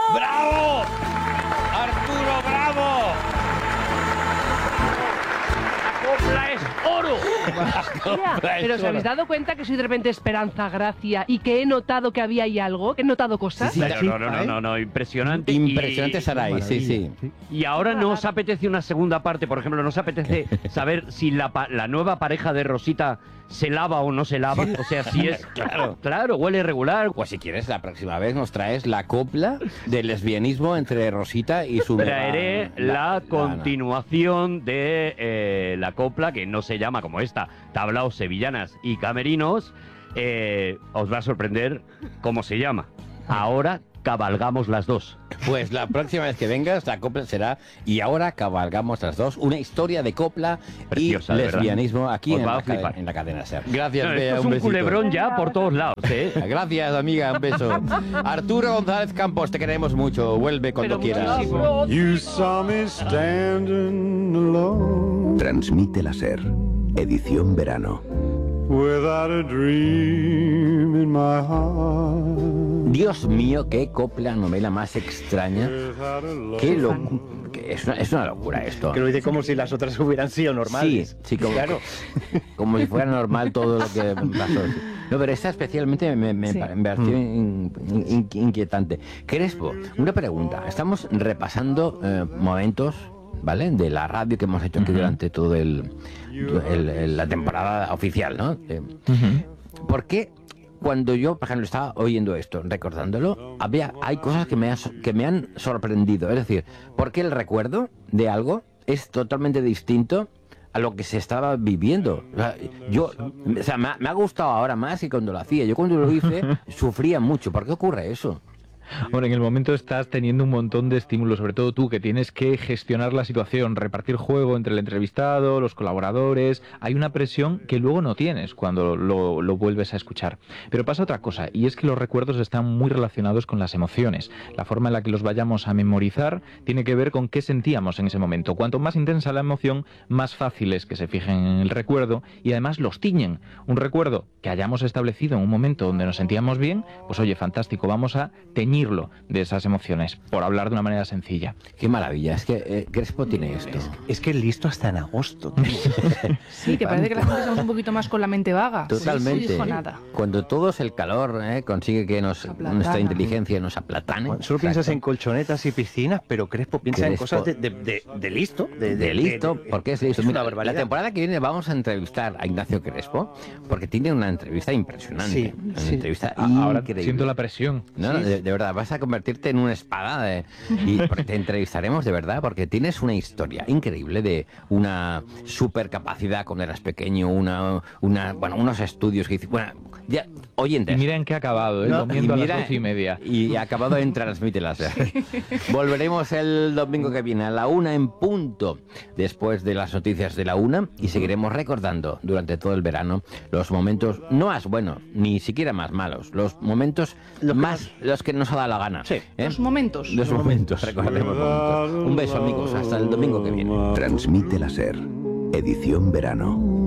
¡Bravo! ¡Arturo, bravo! ¡La copla es oro! Mira, pero ¿os habéis dado cuenta que soy de repente Esperanza Gracia y que he notado que había ahí algo? ¿Que he notado cosas? Sí, No, impresionante. Impresionante Saray, sí. Y ahora no os apetece una segunda parte, por ejemplo, ¿no os apetece saber si la nueva pareja de Rosita se lava o no se lava? O sea, si es... Claro, huele regular. Pues si quieres, la próxima vez nos traes la copla del lesbianismo entre Rosita y su... Traeré la continuación de la copla, que no se llama como esta, Tablaos, Sevillanas y Camerinos. Os va a sorprender cómo se llama. Ahora cabalgamos las dos. Pues la próxima vez que vengas, la copla será Y ahora cabalgamos las dos. Una historia de copla preciosa, y lesbianismo aquí en la cadena SER. Gracias, no, Bea, esto es un un besito. culebrón ya por todos lados, ¿eh? Gracias, amiga, un beso. Arturo González Campos, te queremos mucho. Vuelve cuando quieras. You saw me standing alone Transmite la SER, edición verano. without a dream in my heart. Dios mío, qué copla novela más extraña. Without a love. Qué es una locura esto. Que lo dice como si las otras hubieran sido normales. Sí, como, claro. como si fuera normal todo lo que pasó. No, pero esta especialmente me pareció inquietante. Crespo, una pregunta. Estamos repasando momentos, ¿vale?, de la radio que hemos hecho aquí durante todo la temporada oficial, ¿no? ¿Por qué cuando yo, por ejemplo, estaba oyendo esto, recordándolo, hay cosas que me han sorprendido? Es decir, ¿por qué el recuerdo de algo es totalmente distinto a lo que se estaba viviendo? O sea, me ha gustado ahora más que cuando lo hacía. Yo cuando lo hice sufría mucho. ¿Por qué ocurre eso? Bueno, en el momento estás teniendo un montón de estímulos, sobre todo tú, que tienes que gestionar la situación, repartir juego entre el entrevistado, los colaboradores. Hay una presión que luego no tienes cuando lo vuelves a escuchar. Pero pasa otra cosa, y es que los recuerdos están muy relacionados con las emociones. La forma en la que los vayamos a memorizar tiene que ver con qué sentíamos en ese momento. Cuanto más intensa la emoción, más fácil es que se fijen en el recuerdo y además los tiñen. Un recuerdo que hayamos establecido en un momento donde nos sentíamos bien, pues oye, fantástico, vamos a teñirlo de esas emociones, por hablar de una manera sencilla. Qué maravilla, es que Crespo tiene esto. Es que listo hasta en agosto. Sí, que parece que la gente estamos un poquito más con la mente vaga. Totalmente. Sí, no dijo nada. Cuando todo es el calor, consigue que nuestra inteligencia nos aplatane. Solo piensas en colchonetas y piscinas, pero Crespo piensa en cosas de listo. De listo, porque es listo. Es Mira, una barbaridad. la temporada que viene vamos a entrevistar a Ignacio Crespo, porque tiene una entrevista impresionante. Una entrevista Ahora increíble. siento la presión. No, de verdad, vas a convertirte en una espada porque te entrevistaremos de verdad, porque tienes una historia increíble de una supercapacidad cuando eras pequeño, unos estudios que hiciste. Bueno, ya, oyentes. Y mira en qué ha acabado, domingo a las 12:30. Y ha acabado en Transmite la SER. Volveremos el domingo que viene a la 1 en punto, después de las noticias de la 1, y seguiremos recordando durante todo el verano los momentos no más buenos, ni siquiera más malos, los momentos los que nos ha dado la gana. Sí. Los momentos. Los momentos, recordemos momentos. Un beso, amigos, hasta el domingo que viene. Transmite la SER, edición verano.